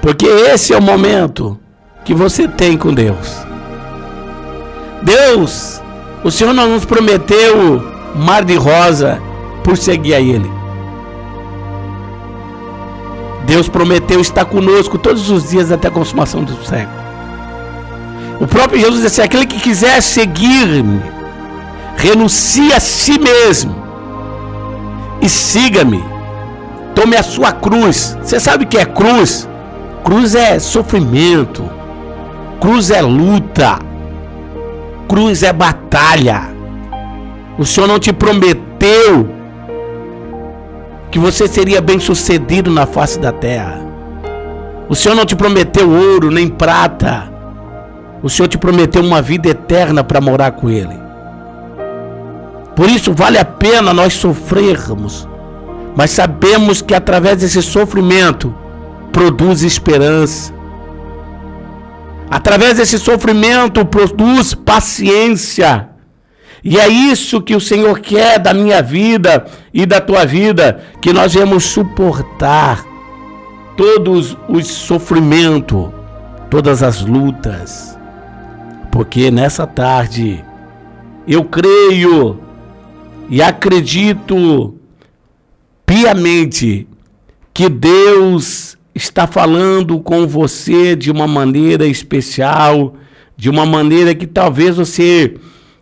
Porque esse é o momento que você tem com Deus. Deus, o Senhor não nos prometeu mar de rosa por seguir a Ele. Deus prometeu estar conosco todos os dias até a consumação do século. O próprio Jesus disse: aquele que quiser seguir-me, renuncie a si mesmo e siga-me. Tome a sua cruz. Você sabe o que é cruz? Cruz é sofrimento. Cruz é luta. Cruz é batalha. O Senhor não te prometeu que você seria bem sucedido na face da terra. O Senhor não te prometeu ouro nem prata. O Senhor te prometeu uma vida eterna para morar com Ele. Por isso vale a pena nós sofrermos, mas sabemos que através desse sofrimento produz esperança. Através desse sofrimento produz paciência. E é isso que o Senhor quer da minha vida e da tua vida, que nós venhamos suportar todos os sofrimentos, todas as lutas. Porque nessa tarde eu creio e acredito piamente que Deus está falando com você de uma maneira especial, de uma maneira que talvez você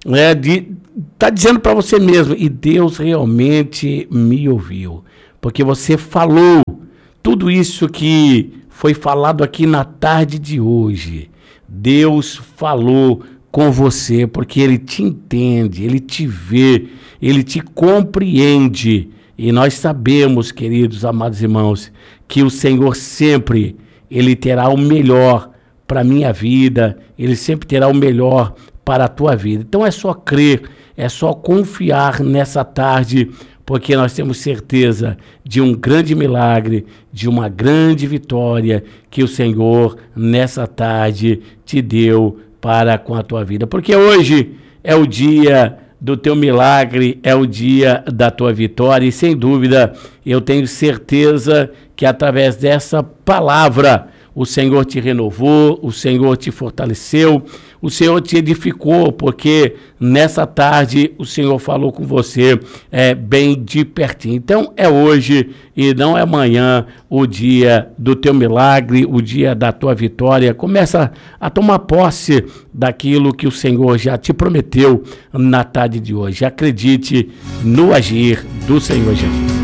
está dizendo para você mesmo: e Deus realmente me ouviu, porque você falou tudo isso que foi falado aqui na tarde de hoje. Deus falou com você porque Ele te entende, Ele te vê, Ele te compreende. E nós sabemos, queridos, amados irmãos, que o Senhor sempre, Ele terá o melhor para a minha vida, Ele sempre terá o melhor para a tua vida. Então é só crer, é só confiar nessa tarde, porque nós temos certeza de um grande milagre, de uma grande vitória que o Senhor nessa tarde te deu para com a tua vida. Porque hoje é o dia do teu milagre, é o dia da tua vitória, e sem dúvida eu tenho certeza que através dessa palavra o Senhor te renovou, o Senhor te fortaleceu, o Senhor te edificou, porque nessa tarde o Senhor falou com você bem de pertinho. Então é hoje e não é amanhã o dia do teu milagre, o dia da tua vitória. Começa a tomar posse daquilo que o Senhor já te prometeu na tarde de hoje. Acredite no agir do Senhor Jesus.